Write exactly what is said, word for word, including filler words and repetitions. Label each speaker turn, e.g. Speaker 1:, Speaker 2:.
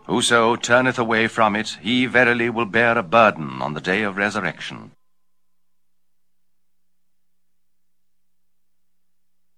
Speaker 1: Whoso turneth away from it, he verily will bear a burden on the day of resurrection.